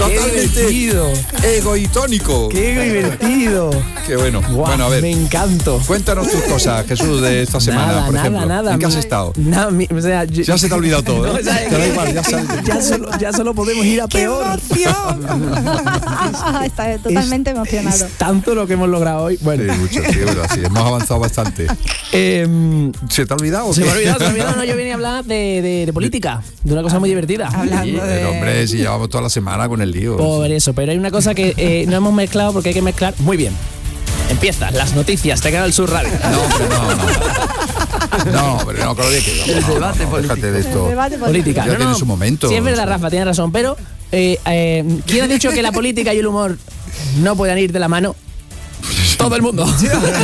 Totalmente divertido. egoitónico. ¡Qué divertido! Qué bueno. Guau, bueno, a ver. me encanto. Cuéntanos tus cosas, Jesús, de esta semana, por ejemplo. Nada. ¿En qué has estado? O sea, Ya se te ha olvidado todo, ¿eh? No, ¿sabes Te da qué? igual, ya sabes. Ya solo podemos ir a peor. Está totalmente emocionado. Es tanto lo que hemos logrado hoy. Bueno, Sí, mucho, sí, bueno, sí, hemos avanzado bastante. ¿Se te ha olvidado? o se qué? me ha olvidado. No, yo venía a hablar de política, de una cosa muy divertida. Sí, pero, hombre, si llevamos toda la semana con el lío. Por eso, pero hay una cosa que no hemos mezclado porque hay que mezclar muy bien. Empieza, las noticias, te queda el Sur Radio. No, hombre, no. No, pero no, claro que El debate político. Déjate de esto. Política. Ya tiene su momento. Sí, es verdad, Rafa, tienes razón, pero ¿quién ha dicho que la política y el humor no puedan ir de la mano? Todo el mundo.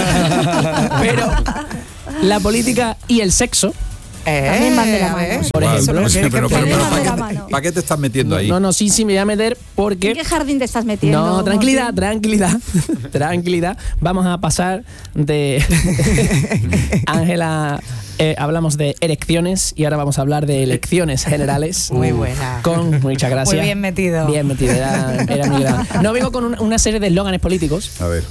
Pero la política y el sexo, También van de la mano. por ejemplo. Pero, También van de la mano. ¿para qué te estás metiendo ahí? No, sí, me voy a meter ¿En porque... qué jardín te estás metiendo? No, tranquilidad. Monty? Tranquilidad. Vamos a pasar de... Ángela, hablamos de erecciones y ahora vamos a hablar de elecciones generales. Muy buena. Con muchas gracias. Muy bien metido. Bien metido, era muy grande. No, vengo con una serie de eslóganes políticos. A ver.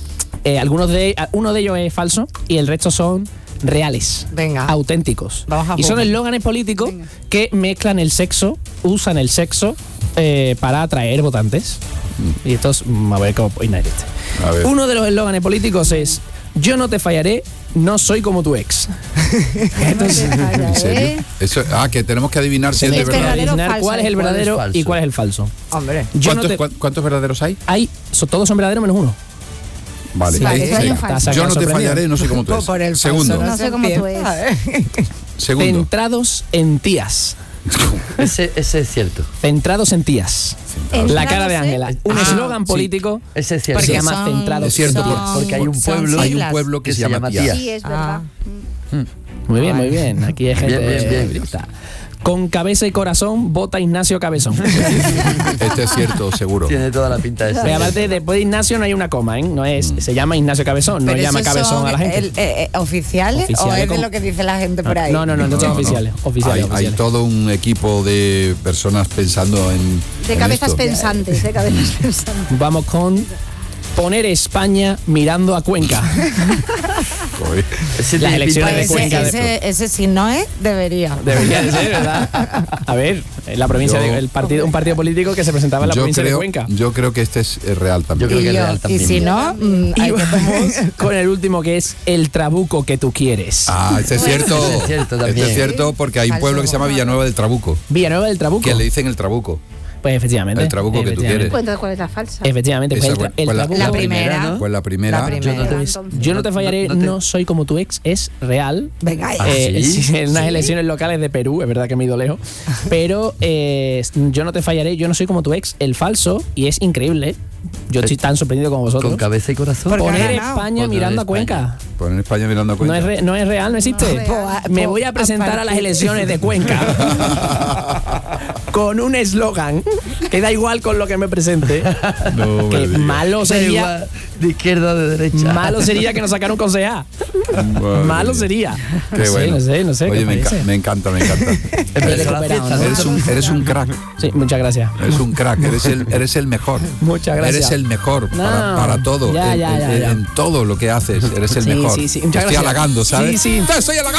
Uno de ellos es falso y el resto son reales, Venga. auténticos. Vamos a Y son jugar. eslóganes políticos que mezclan el sexo, usan el sexo para atraer votantes. Y esto es, a ver cómo inédito. A ver. Uno de los eslóganes políticos es: yo no te fallaré, no soy como tu ex. Entonces, ¿En serio? Eso, que tenemos que adivinar si es de Es verdad. verdadero o adivinar falso. cuál es el ¿Cuál es verdadero falso? y cuál es el falso. Hombre. Yo no te- ¿Cuántos verdaderos hay? todos son verdaderos menos uno. Vale. Vale, ahí, eso hay ahí. un falso. Yo no te Sorprendido. fallaré, no sé cómo tú Por eres. el falso, Segundo. No sé cómo tú empieza, Segundo. Centrados en tías. Ese es cierto. Centrados en tías. La cara de Ángela. Un eslogan sí. político Ese es que cierto. se Porque llama son- Centrados Es cierto, en tías. Porque hay un son pueblo, siglas. que se llama Tía. Sí, es verdad. Muy bien, muy bien. Aquí hay gente. Bien. lista. Con cabeza y corazón, vota Ignacio Cabezón. Este es cierto, seguro. Tiene toda la pinta de Pero ser. aparte, después de Ignacio no hay una coma, ¿eh? No es, se llama Ignacio Cabezón, no Pero llama esos Cabezón son a la gente. ¿Oficiales o Oficiales es de con- lo que dice la gente por ahí? No, son oficiales. Oficiales, Hay oficiales. todo un equipo de personas pensando en. De en cabezas esto. pensantes, de cabezas pensantes. Vamos con poner España mirando a Cuenca. Joder. Ese Las tiene elecciones pinta de Cuenca. Ese si no es, debería. Debería de ser, ¿verdad? A ver, la provincia un partido político que se presentaba en la provincia de Cuenca. Yo creo que este es real también. Yo creo que Y, es real y también. si no, Y hay que vamos con el último, que es el trabuco que tú quieres. Este es cierto. Este es cierto también. Este es cierto porque hay un pueblo que se llama Villanueva del Trabuco. Villanueva del Trabuco. Que le dicen el Trabuco. Pues efectivamente. El trabuco que tú efectivamente. quieres. Cuéntanos cuál es la falsa. Efectivamente, pues Esa, el pues trabuco. la primera, ¿no? Pues la primera. La primera. Pues, yo no te fallaré, no soy como tu ex, es real. Venga, ¿sí? En unas elecciones locales de Perú, es verdad que me he ido lejos. Pero yo no te fallaré, yo no soy como tu ex, el falso, y es increíble. Yo estoy tan sorprendido como vosotros. Con cabeza y corazón. Porque Poner ha ganado. España Poner mirando a España. Cuenca. Poner España mirando a Cuenca. No es real, no existe. No es real. Me voy a presentar a las elecciones de Cuenca con un eslogan que da igual con lo que me presente. No, Que me digas. malo Da sería. igual, de izquierda o de derecha. Malo sería que nos sacaran un concejal. Madre Malo mía. sería. Qué bueno. No sé. Oye, ¿qué me, parece? me encanta. Empezó la fiesta, ¿no? Eres un crack. Sí, muchas gracias. Eres un crack. Eres el mejor. Muchas gracias. Eres el mejor No, para todo. ya. En todo lo que haces. Eres el Sí, mejor. sí. Te Muchas estoy gracias. halagando, ¿sabes? Sí. Te estoy halagando.